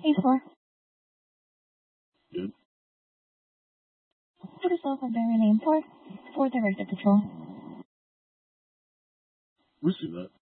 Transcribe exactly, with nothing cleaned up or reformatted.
Hey, four. Good. Put yourself a very name four. For Director Patrol. We see that.